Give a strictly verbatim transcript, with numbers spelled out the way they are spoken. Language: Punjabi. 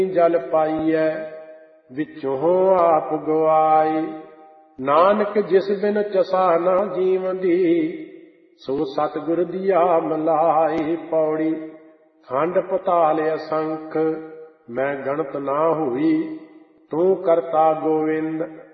ਜਲ ਪਾਈਐ ਵਿੱਚੋਂ ਆਪ ਗਵਾਈ। ਨਾਨਕ ਜਿਸ ਬਿਨ ਚਸਾ ਨਾ ਜੀਵਦੀ ਸੋ ਸਤਿਗੁਰ ਦੀਆ ਮਲਾਈ। ਪੌੜੀ। ਖੰਡ ਪਤਾਲ ਅਸੰਖ ਮੈਂ ਗਣਤ ਨਾ ਹੋਈ ਤੂੰ ਕਰਤਾ ਗੋਵਿੰਦ।